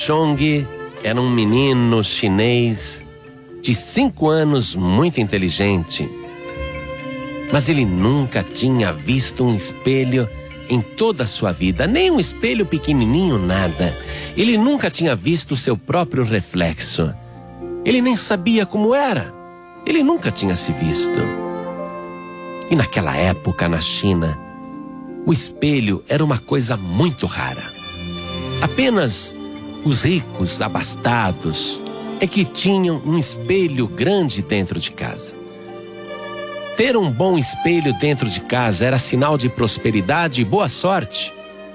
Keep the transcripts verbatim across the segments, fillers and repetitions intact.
Chong era um menino chinês de cinco anos, muito inteligente. Mas ele nunca tinha visto um espelho em toda a sua vida, nem um espelho pequenininho, nada. Ele nunca tinha visto o seu próprio reflexo. Ele nem sabia como era. Ele nunca tinha se visto. E naquela época, na China, o espelho era uma coisa muito rara. Apenas os ricos, abastados, é que tinham um espelho grande dentro de casa. Ter um bom espelho dentro de casa era sinal de prosperidade e boa sorte.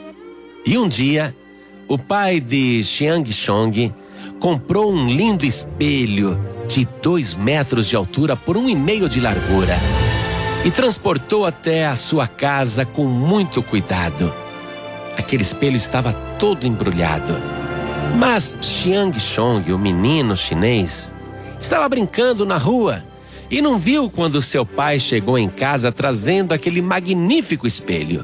E um dia, o pai de Xiang Chong comprou um lindo espelho de dois metros de altura por um e meio de largura e transportou até a sua casa com muito cuidado. Aquele espelho estava todo embrulhado. Mas Xiang Chong, o menino chinês, estava brincando na rua e não viu quando seu pai chegou em casa trazendo aquele magnífico espelho.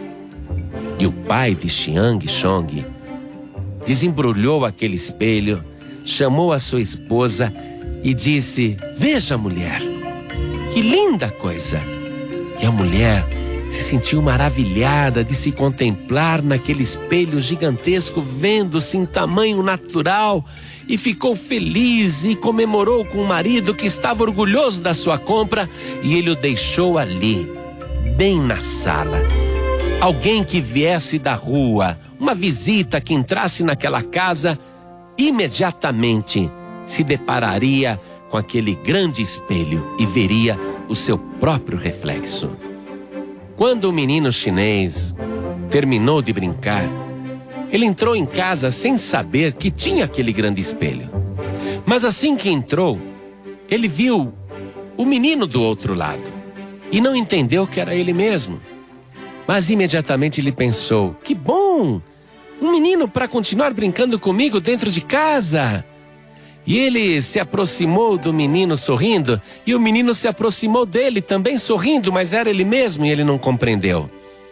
E o pai de Xiang Chong desembrulhou aquele espelho, chamou a sua esposa e disse: "Veja, mulher, que linda coisa!" E a mulher se sentiu maravilhada de se contemplar naquele espelho gigantesco, vendo-se em tamanho natural, e ficou feliz e comemorou com o marido, que estava orgulhoso da sua compra, e ele o deixou ali, bem na sala. Alguém que viesse da rua, uma visita que entrasse naquela casa, imediatamente se depararia com aquele grande espelho e veria o seu próprio reflexo. Quando o menino chinês terminou de brincar, ele entrou em casa sem saber que tinha aquele grande espelho. Mas assim que entrou, ele viu o menino do outro lado e não entendeu que era ele mesmo. Mas imediatamente ele pensou: que bom! Um menino para continuar brincando comigo dentro de casa. E ele se aproximou do menino sorrindo, e o menino se aproximou dele também sorrindo, mas era ele mesmo e ele não compreendeu.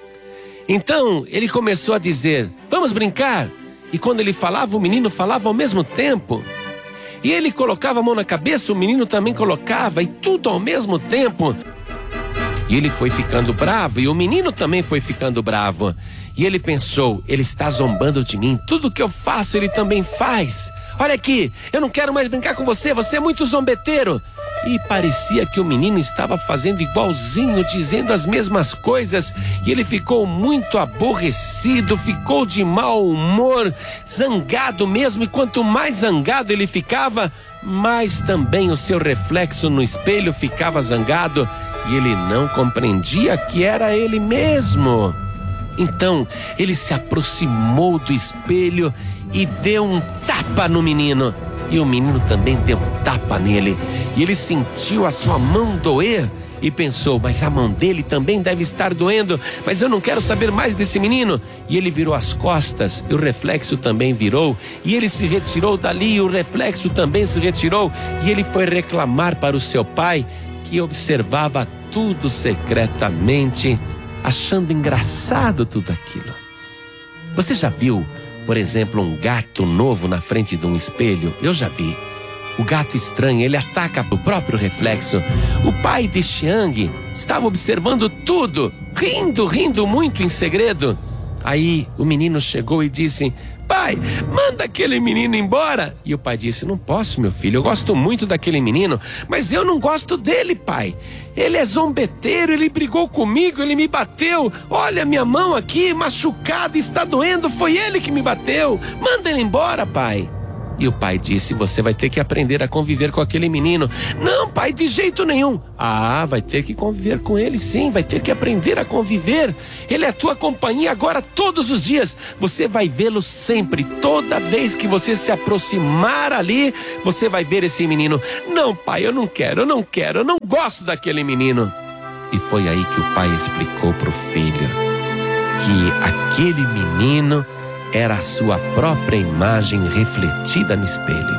Então ele começou a dizer: "Vamos brincar." E quando ele falava, o menino falava ao mesmo tempo. E ele colocava a mão na cabeça, o menino também colocava, e tudo ao mesmo tempo. E ele foi ficando bravo, e o menino também foi ficando bravo. E ele pensou: ele está zombando de mim, tudo que eu faço ele também faz. Olha aqui, eu não quero mais brincar com você, você é muito zombeteiro. E parecia que o menino estava fazendo igualzinho, dizendo as mesmas coisas. E ele ficou muito aborrecido, ficou de mau humor, zangado mesmo. E quanto mais zangado ele ficava, mais também o seu reflexo no espelho ficava zangado. E ele não compreendia que era ele mesmo. Então ele se aproximou do espelho e deu um tapa no menino. E o menino também deu um tapa nele. E ele sentiu a sua mão doer e pensou: mas a mão dele também deve estar doendo. Mas eu não quero saber mais desse menino. E ele virou as costas e o reflexo também virou. E ele se retirou dali e o reflexo também se retirou. E ele foi reclamar para o seu pai, que observava tudo secretamente, achando engraçado tudo aquilo. Você já viu, por exemplo, um gato novo na frente de um espelho? Eu já vi. O gato estranho, ele ataca o próprio reflexo. O pai de Xiang estava observando tudo, rindo, rindo muito em segredo. Aí o menino chegou e disse: "Pai, manda aquele menino embora." E o pai disse: "Não posso, meu filho, eu gosto muito daquele menino, mas eu não gosto dele, pai. Ele é zombeteiro, ele brigou comigo, ele me bateu. Olha minha mão aqui, machucada, está doendo, foi ele que me bateu. Manda ele embora, pai." E o pai disse: "Você vai ter que aprender a conviver com aquele menino." "Não, pai, de jeito nenhum." "Ah, vai ter que conviver com ele sim, vai ter que aprender a conviver. Ele é a tua companhia agora todos os dias. Você vai vê-lo sempre, toda vez que você se aproximar ali, você vai ver esse menino." "Não, pai, eu não quero, eu não quero, eu não gosto daquele menino." E foi aí que o pai explicou para o filho que aquele menino era a sua própria imagem refletida no espelho.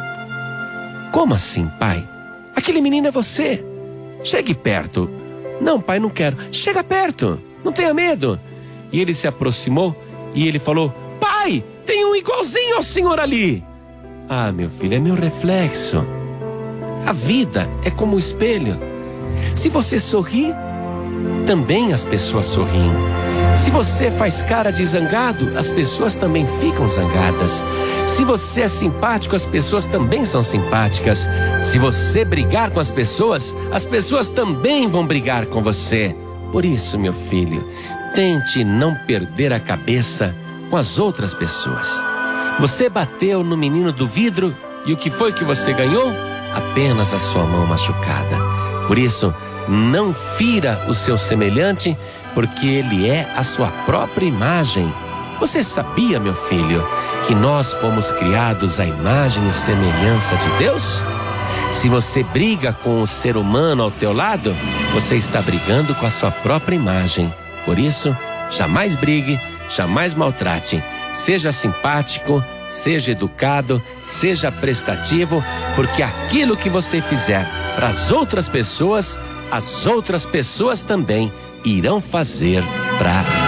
"Como assim, pai? Aquele menino é você. Chegue perto." "Não, pai, não quero." "Chega perto, não tenha medo." E ele se aproximou e ele falou: "Pai, tem um igualzinho ao senhor ali. Ah, meu filho, é meu reflexo. A vida é como um espelho. Se você sorri, também as pessoas sorriem. Se você faz cara de zangado, as pessoas também ficam zangadas. Se você é simpático, as pessoas também são simpáticas. Se você brigar com as pessoas, as pessoas também vão brigar com você. Por isso, meu filho, tente não perder a cabeça com as outras pessoas. Você bateu no menino do vidro e o que foi que você ganhou? Apenas a sua mão machucada. Por isso, não fira o seu semelhante, porque ele é a sua própria imagem. Você sabia, meu filho, que nós fomos criados à imagem e semelhança de Deus? Se você briga com o ser humano ao teu lado, você está brigando com a sua própria imagem. Por isso, jamais brigue, jamais maltrate. Seja simpático, seja educado, seja prestativo, porque aquilo que você fizer para as outras pessoas, as outras pessoas também irão fazer para